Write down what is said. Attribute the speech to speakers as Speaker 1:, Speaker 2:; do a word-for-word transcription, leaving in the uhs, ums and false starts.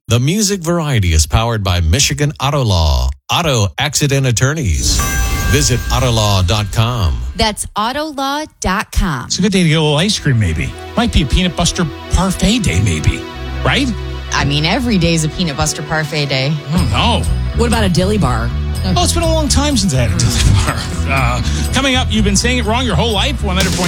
Speaker 1: The Music Variety is powered by Michigan Auto Law, Auto Accident Attorneys. Visit autolaw dot com.
Speaker 2: That's autolaw dot com.
Speaker 3: It's a good day to get a little ice cream, maybe. Might be a peanut butter parfait day, maybe. Right?
Speaker 4: I mean, every day's a peanut butter parfait day.
Speaker 3: I don't know.
Speaker 5: What about a dilly bar?
Speaker 3: Oh, it's been a long time since I had a dilly bar. Uh, coming up, you've been saying it wrong your whole life. one hundred point